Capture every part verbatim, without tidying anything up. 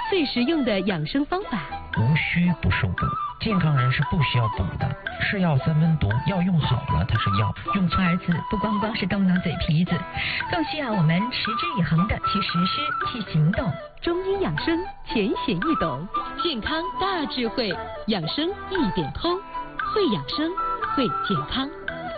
最实用的养生方法。 无需不受补，健康人是不需要补的。是药三分毒，药用好了它是药，用错。 儿子不光光是动动嘴皮子，更需要我们持之以恒的去实施、去行动。 中医养生浅显易懂，健康大智慧，养生一点通，会养生，会健康。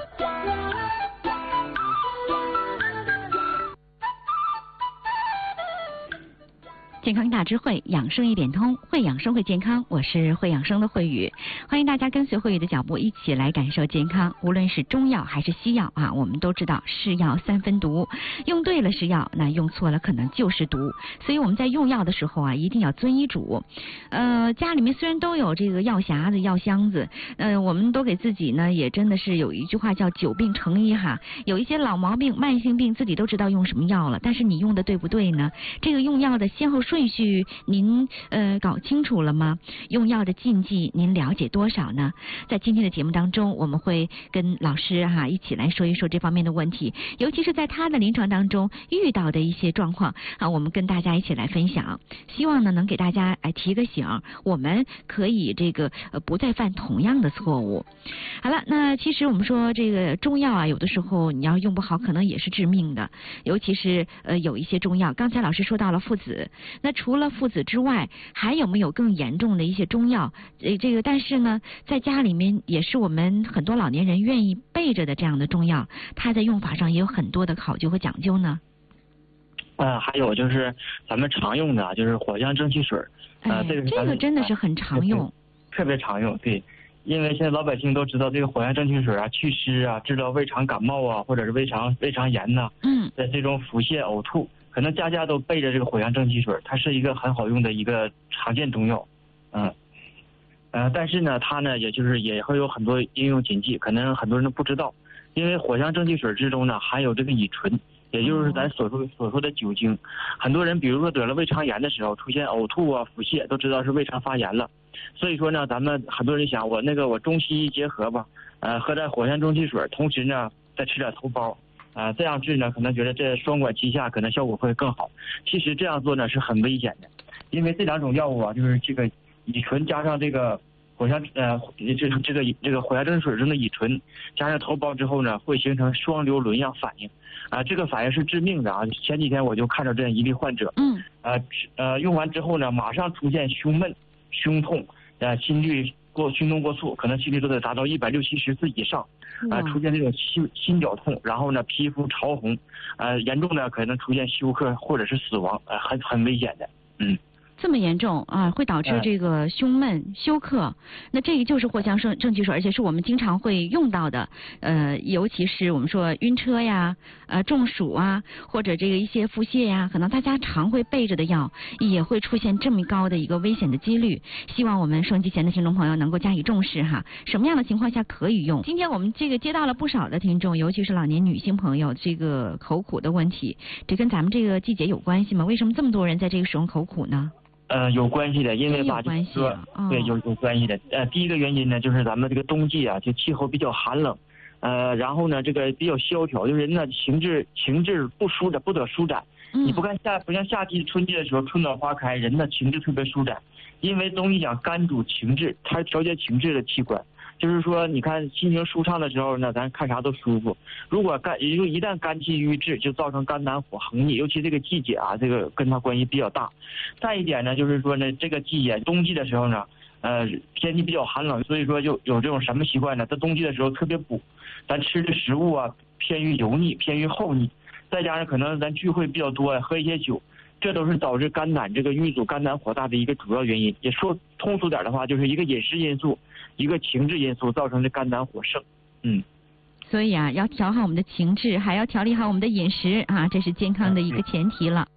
健康大智慧，养生一点通，会养生会健康。我是会养生的慧宇，欢迎大家跟随慧宇的脚步，一起来感受健康。无论是中药还是西药啊，我们都知道是药三分毒，用对了是药，那用错了可能就是毒。所以我们在用药的时候啊，一定要遵医嘱。呃，家里面虽然都有这个药匣子、药箱子，呃，我们都给自己呢，也真的是有一句话叫久病成医哈。有一些老毛病、慢性病，自己都知道用什么药了，但是你用的对不对呢？这个用药的先后顺序您呃搞清楚了吗？用药的禁忌您了解多少呢？在今天的节目当中，我们会跟老师哈一起来说一说这方面的问题，尤其是在他的临床当中遇到的一些状况啊，我们跟大家一起来分享，希望呢能给大家哎提个醒，我们可以这个呃不再犯同样的错误。好了，那其实我们说这个中药啊，有的时候你要用不好，可能也是致命的，尤其是呃有一些中药，刚才老师说到了附子，那除了附子之外，还有没有更严重的一些中药？呃，这个但是呢，在家里面也是我们很多老年人愿意备着的这样的中药，它在用法上也有很多的考究和讲究呢。 呃，还有就是咱们常用的，就是藿香正气水，呃， 哎、 这个这个真的是很常用， 特别常用，对。因为现在老百姓都知道这个藿香正气水啊，祛湿啊，治疗胃肠感冒啊，或者是胃肠胃肠炎呐、啊， 嗯， 在这种腹泻呕吐，可能家家都备着这个藿香正气水，它是一个很好用的一个常见中药，嗯，呃，但是呢，它呢，也就是也会有很多应用禁忌，可能很多人都不知道，因为藿香正气水之中呢含有这个乙醇，也就是咱所说所说的酒精，很多人比如说得了胃肠炎的时候出现呕吐啊、腹泻，都知道是胃肠发炎了。所以说呢，咱们很多人想，我那个我中西医结合吧，呃，喝点藿香正气水，同时呢再吃点头孢，啊、呃，这样治呢，可能觉得这双管齐下，可能效果会更好。其实这样做呢是很危险的，因为这两种药物啊，就是这个乙醇加上这个藿香呃这个这个这个藿香正气水中的乙醇加上头孢之后呢，会形成双硫仑样反应，啊、呃，这个反应是致命的啊！前几天我就看到这样一例患者， 嗯， 呃呃用完之后呢，马上出现胸闷、胸痛。呃，心率过心动过速，可能心率都得达到一百六七十次以上，啊、呃，出现这种心心绞痛，然后呢，皮肤潮红，呃，严重呢可能出现休克或者是死亡，呃，很很危险的，嗯。 这么严重啊，会导致这个胸闷、休克。那这个就是藿香正正气水，而且是我们经常会用到的。呃，尤其是我们说晕车呀、呃中暑啊，或者这个一些腹泻呀，可能大家常会备着的药，也会出现这么高的一个危险的几率。希望我们收音机前的听众朋友能够加以重视哈。什么样的情况下可以用？今天我们这个接到了不少的听众，尤其是老年女性朋友，这个口苦的问题，这跟咱们这个季节有关系吗？为什么这么多人在这个时候口苦呢？ 呃，有关系的，因为吧，就是说， 哦、 对，有有关系的。呃，第一个原因呢，就是咱们这个冬季啊，就气候比较寒冷，呃，然后呢，这个比较萧条，就是人呢情志情志不舒展，不得舒展。 嗯、 你不看夏，不像夏季、春季的时候，春暖花开，人的情志特别舒展，因为中医讲肝主情志，它是调节情志的器官。就是说，你看心情舒畅的时候呢，咱看啥都舒服。如果肝，也就一旦肝气郁滞，就造成肝胆火横逆，尤其这个季节啊，这个跟它关系比较大。再一点呢，就是说呢，这个季节冬季的时候呢，呃，天气比较寒冷，所以说就有这种什么习惯呢？在冬季的时候特别补，咱吃的食物啊偏于油腻，偏于厚腻，再加上可能咱聚会比较多，喝一些酒。这都是导致肝胆这个郁阻、肝胆火大的一个主要原因。也说通俗点的话，就是一个饮食因素，一个情志因素造成的肝胆火盛。嗯， 所以啊，要调好我们的情志，还要调理好我们的饮食啊，这是健康的一个前提了。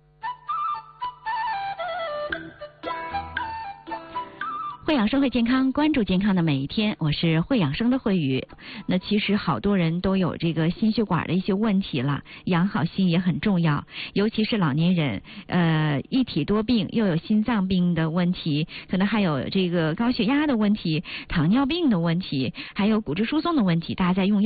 会养生会健康，关注健康的每一天。我是会养生的慧宇。那其实好多人都有这个心血管的一些问题了，养好心也很重要，尤其是老年人，呃，一体多病，又有心脏病的问题，可能还有这个高血压的问题、糖尿病的问题，还有骨质疏松的问题，大家在用药